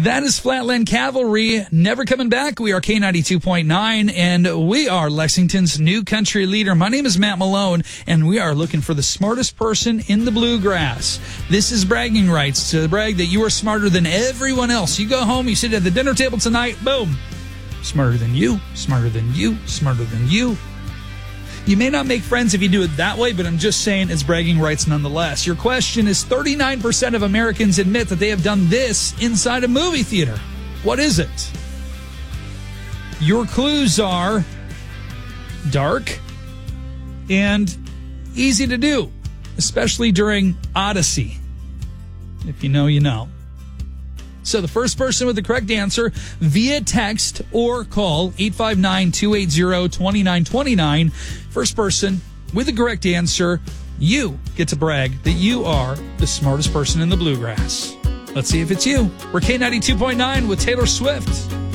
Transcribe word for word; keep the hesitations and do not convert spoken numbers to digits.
That is Flatland Cavalry, Never Coming Back. We are K ninety-two point nine, and we are Lexington's new country leader. My name is Matt Malone, and we are looking for the smartest person in the bluegrass. This is bragging rights, to brag that you are smarter than everyone else. You go home, you sit at the dinner table tonight, boom. Smarter than you, smarter than you, smarter than you. You may not make friends if you do it that way, but I'm just saying it's bragging rights nonetheless. Your question is, thirty-nine percent of Americans admit that they have done this inside a movie theater. What is it? Your clues are dark and easy to do, especially during Odyssey. If you know, you know. So the first person with the correct answer via text or call eight five nine, two eight zero, two nine two nine. First person with the correct answer, you get to brag that you are the smartest person in the bluegrass. Let's see if it's you. We're K ninety-two point nine with Taylor Swift.